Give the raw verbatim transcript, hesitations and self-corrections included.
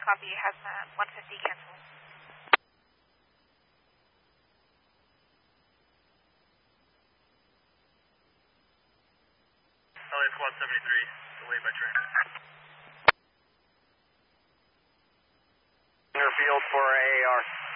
copy, has uh, one fifty canceled. L A Squad seventy-three, delayed by train. Field for A A R.